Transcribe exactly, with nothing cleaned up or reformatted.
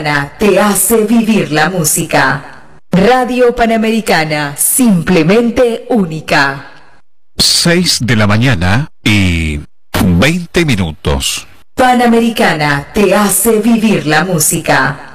te hace vivir la música. Radio Panamericana, simplemente única. seis de la mañana y veinte minutos. Panamericana te hace vivir la música.